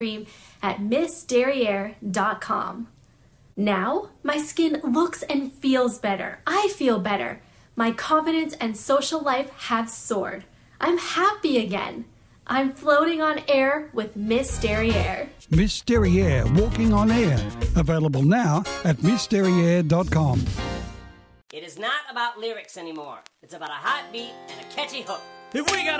cream at MissDerriere.com. Now, my skin looks and feels better. I feel better. My confidence and social life have soared. I'm happy again. I'm floating on air with Miss Derriere. Miss Derriere, Walking on Air. Available now at MissDerriere.com. It is not about lyrics anymore. It's about a hot beat and a catchy hook. If we got